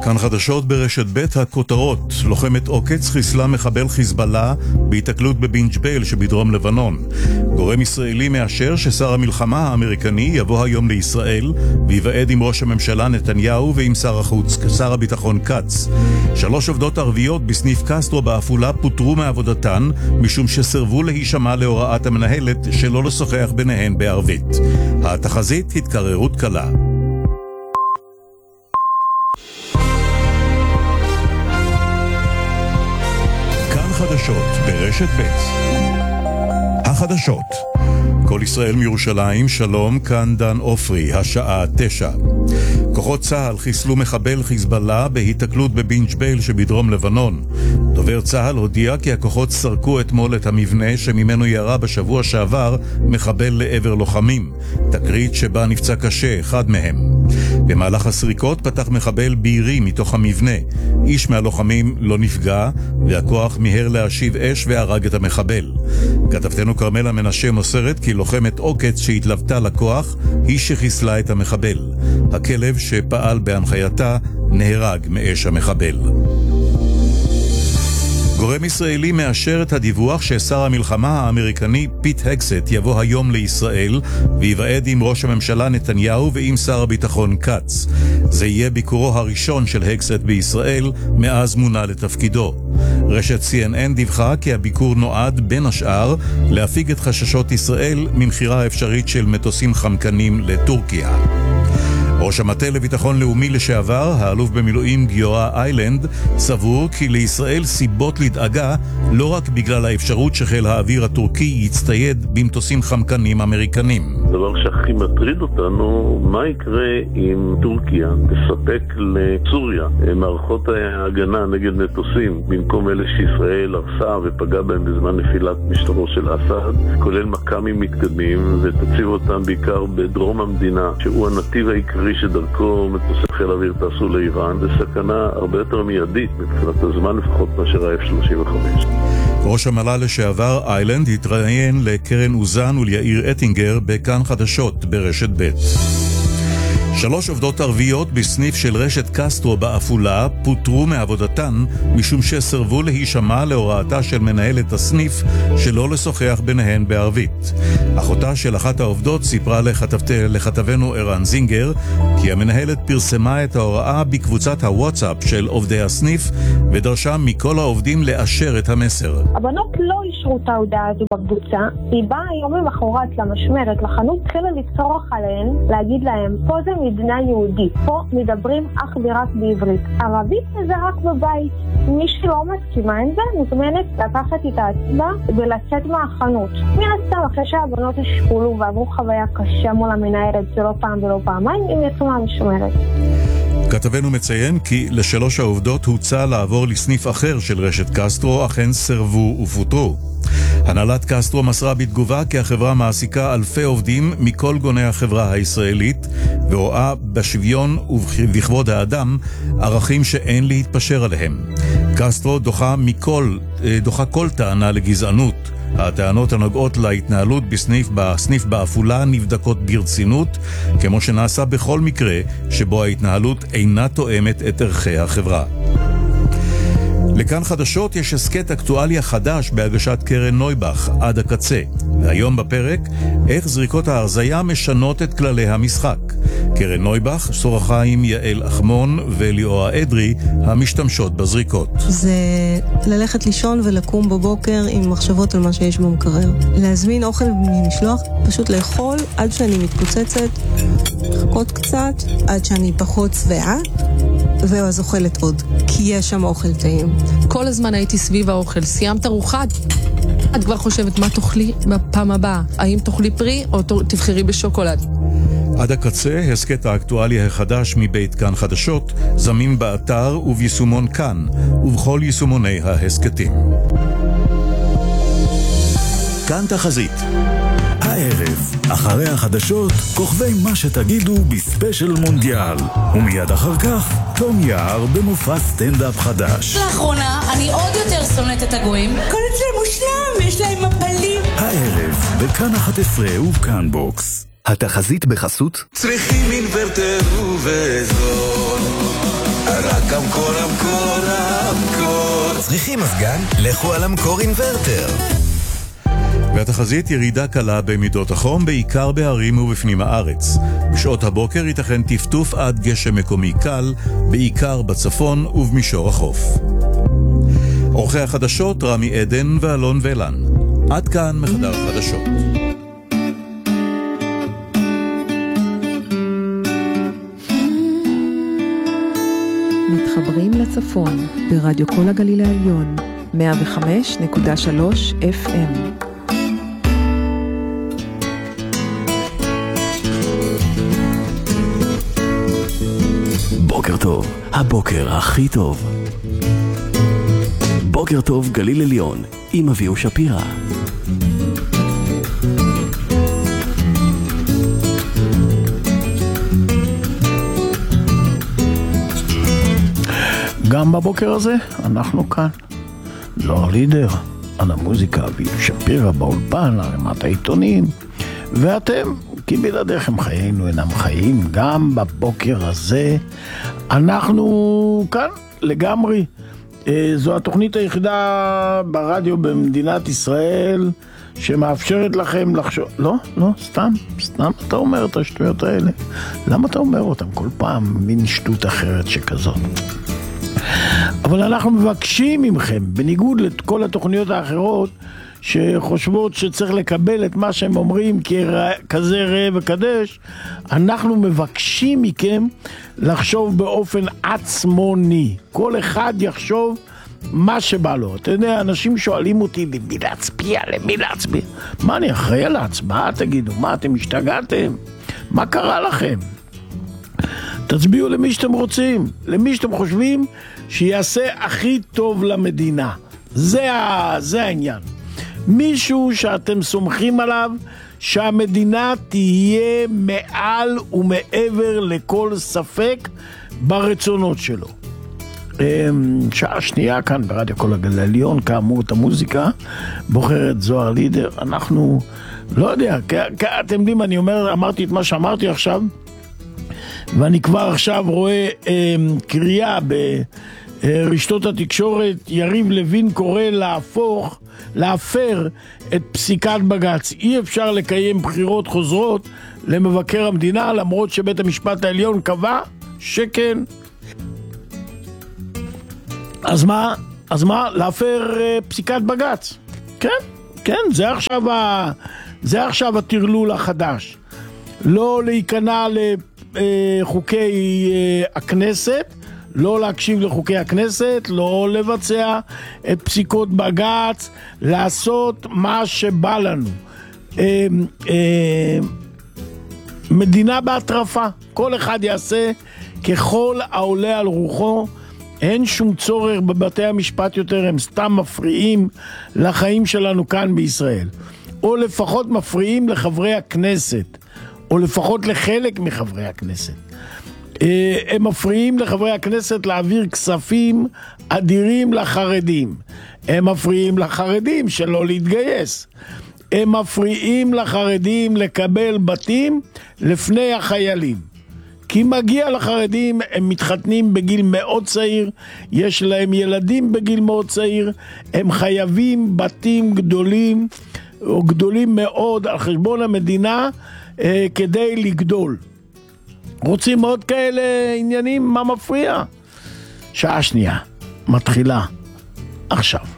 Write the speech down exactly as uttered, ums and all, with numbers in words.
כאן חדשות ברשת בית הכותרות. לוחמת עוקץ חיסלה מחבל חיזבאללה בהתקלות בבינג' בייל שבדרום לבנון. גורם ישראלי מאשר ששר המלחמה האמריקני יבוא היום לישראל ויוועד עם ראש הממשלה נתניהו ועם שר החוץ, שר הביטחון קץ. שלוש עובדות ערביות בסניף קסטרו באפולה פוטרו מעבודתן משום שסרבו להישמע להוראת המנהלת שלא לשוחח ביניהן בערבית. התחזית התקררות קלה. חדשות ברשת בית. החדשות. כל ישראל מירושלים, שלום, כאן דן אופרי, השעה תשע. כוחות צה"ל חיסלו מחבל חיזבאללה בהתקלות בבינג' בייל שבדרום לבנון. דובר צה"ל הודיע כי הכוחות סרקו אתמול את המבנה שממנו ירה בשבוע שעבר מחבל לעבר לוחמים. תקרית שבה נפצע קשה אחד מהם. במהלך הסריקות פתח מחבל בירי מתוך המבנה. איש מהלוחמים לא נפגע, והכוח מיהר להשיב אש והרג את המחבל. כתבתנו קרמלה מנשה מוסרת כי לוחמת עוקץ שהתלוותה לכוח היא שחיסלה את המחבל. הכלב שפעל בהנחייתה נהרג מאש המחבל. גורם ישראלי מאשר את הדיווח ששר המלחמה האמריקני פיט הקסט יבוא היום לישראל ויוועד עם ראש הממשלה נתניהו ועם שר הביטחון קץ. זה יהיה ביקורו הראשון של הקסט בישראל מאז מונה לתפקידו. רשת סי אן אן דיווחה כי הביקור נועד בין השאר להפיג את חששות ישראל ממחירה האפשרית של מטוסים חמקנים לטורקיה. ראש המטה לביטחון לאומי לשעבר, האלוף במילואים גיורא איילנד, סבור כי לישראל סיבות לדאגה לא רק בגלל האפשרות שחיל האוויר הטורקי יצטייד במטוסים חמקנים אמריקנים. הדבר שהכי מטריד אותנו, מה יקרה אם טורקיה תספק לסוריה מערכות ההגנה נגד מטוסים במקום אלה שישראל הרסה ופגעה בהם בזמן נפילת משטרו של אסד, כולל מקמים מתקדמים, ותציב אותם בעיקר בדרום המדינה, שהוא הנתיב העיקרי שדרכו מטוסי חיל האוויר טסו לאיראן. זה סכנה הרבה יותר מיידית מבחינת הזמן לפחות מאשר ה-אף שלושים וחמש. ראש המל"ל לשעבר איילנד התראיין לקרן אוזן וליאיר אטינגר בכאן חדשות ברשת ב'. שלוש עובדות ערביות בסניף של רשת קסטרו באפולה פוטרו מעבודתן משום שסרבו להישמע להוראתה של מנהלת הסניף שלא לשוחח ביניהן בערבית. אחותה של אחת העובדות סיפרה לכתבת, לכתבנו ערן זינגר כי המנהלת פרסמה את ההוראה בקבוצת הוואטסאפ של עובדי הסניף ודרשה מכל העובדים לאשר את המסר. הבנות לא אישרו את ההודעה הזו בקבוצה. היא באה יום למחרת למשמרת לחנות, התחילה לצרוח עליהן, להגיד להם פה זה מדינה יהודית, פה מדברים אך ורק בעברית, ערבית זה רק בבית. מי שלא מסכימה עם זה מוזמנת לקחת את העצמה ולצאת מהחנות. מן הסתם אחרי שהבנות השקולו ועברו חוויה קשה מול המנהלת שלא פעם ולא פעמיים, הם יצאו מהמשמרת. כתבנו מציין כי לשלוש העובדות הוצע לעבור לסניף אחר של רשת קסטרו, אכן סרבו ופוטרו. הנהלת קסטרו מסרה בתגובה כי החברה מעסיקה אלפי עובדים מכל גוני החברה הישראלית ורואה בשוויון ובכבוד האדם ערכים שאין להתפשר עליהם. קסטרו דוחה מכל, דוחה כל טענה לגזענות. הטענות הנוגעות להתנהלות בסניף, בסניף באפולה נבדקות ברצינות, כמו שנעשה בכל מקרה שבו ההתנהלות אינה תואמת את ערכי החברה. לכאן חדשות יש הסקט אקטואליה חדש בהגשת קרן נויבך עד הקצה, והיום בפרק איך זריקות ההרזיה משנות את כללי המשחק. קרן נויבך שוחחה עם יעל אחמון וליאורה אדרי המשתמשות בזריקות. זה ללכת לישון ולקום בבוקר עם מחשבות על מה שיש במקרר, להזמין אוכל ממשלוח, פשוט לאכול עד שאני מתפוצצת, לחכות קצת עד שאני פחות שבעה ואז אוכלת עוד, כי יש שם אוכל טעים. כל הזמן הייתי סביב האוכל. סיימת ארוחה? את כבר חושבת מה תאכלי בפעם הבאה? האם תאכלי פרי או תבחרי בשוקולד? עד הקצה, הסקט האקטואליה החדש מבית כאן חדשות, זמין באתר וביישומון כאן, ובכל יישומוני ההסקטים. כאן תחזית. הערב, אחרי החדשות, כוכבי מה שתגידו בספיישל מונדיאל. ומיד אחר כך, תום יער במופע סטנדאפ חדש. לאחרונה, אני עוד יותר שונאת את הגויים. כל אצלם מושלם, יש להם מפלים. הערב, בכאן אחת עשרה ובכאן בוקס. התחזית בחסות? צריכים אינוורטר ובזול. רק המקור, המקור, המקור. צריכים מזגן? לכו על המקור אינברטר. והתחזית ירידה קלה במידות החום, בעיקר בערים ובפנים הארץ. בשעות הבוקר ייתכן טפטוף עד גשם מקומי קל, בעיקר בצפון ובמישור החוף. עורכי החדשות רמי עדן ואלון ולן. עד כאן מחדר החדשות. מתחברים לצפון ברדיו כל הגליל העליון מאה וחמש נקודה שלוש אף אם. בוקר טוב, הבוקר הכי טוב. בוקר טוב גליל עליון עם אביהו שפירא. גם בבוקר הזה אנחנו כאן. זוהר לידר על המוזיקה, אביהו שפירא באולפן, ערימת העיתונים, ואתם, כי בלעדיכם חיינו אינם חיים. גם בבוקר הזה אנחנו כאן לגמרי. זו התוכנית היחידה ברדיו במדינת ישראל שמאפשרת לכם לחשוב. לא, לא, סתם, סתם אתה אומר את השטויות האלה. למה אתה אומר אותם כל פעם? מין שטות אחרת שכזאת. אבל אנחנו מבקשים ממכם, בניגוד לכל התוכניות האחרות שחושבות שצריך לקבל את מה שהם אומרים כזה ראה וקדש, אנחנו מבקשים מכם לחשוב באופן עצמוני. כל אחד יחשוב מה שבא לו. אתה יודע, אנשים שואלים אותי למי להצביע, למי להצביע. מה, אני אחראי על ההצבעה? תגידו, מה, אתם השתגעתם? מה קרה לכם? תצביעו למי שאתם רוצים, למי שאתם חושבים שיעשה הכי טוב למדינה. זה, ה... זה העניין. מישהו שאתם סומכים עליו שהמדינה תהיה מעל ומעבר לכל ספק ברצונות שלו. שעה שנייה כאן ברדיו כל הגליל העליון, כאמור את המוזיקה בוחרת זוהר לידר. אנחנו לא יודע, אתם יודעים, אני אומר, אמרתי את מה שאמרתי עכשיו, ואני כבר עכשיו רואה אה, קריאה ברשתות התקשורת, יריב לוין קורא להפוך, להפר את פסיקת בג"ץ. אי אפשר לקיים בחירות חוזרות למבקר המדינה, למרות שבית המשפט העליון קבע שכן. אז מה? אז מה? להפר אה, פסיקת בג"ץ. כן, כן, זה עכשיו, ה... זה עכשיו התרלול החדש. לא להיכנע ל... חוקי הכנסת, לא להקשיב לחוקי הכנסת, לא לבצע את פסיקות בג"ץ, לעשות מה שבא לנו. מדינה בהטרפה, כל אחד יעשה ככל העולה על רוחו. אין שום צורך בבתי המשפט יותר, הם סתם מפריעים לחיים שלנו כאן בישראל, או לפחות מפריעים לחברי הכנסת, או לפחות לחלק מחברי הכנסת. הם מפריעים לחברי הכנסת להעביר כספים אדירים לחרדים. הם מפריעים לחרדים שלא להתגייס. הם מפריעים לחרדים לקבל בתים לפני החיילים. כי מגיע לחרדים, הם מתחתנים בגיל מאוד צעיר, יש להם ילדים בגיל מאוד צעיר, הם חייבים בתים גדולים, או גדולים מאוד על חשבון המדינה, כדי לגדול. רוצים עוד כאלה עניינים? מה מפריע? שעה שנייה מתחילה עכשיו.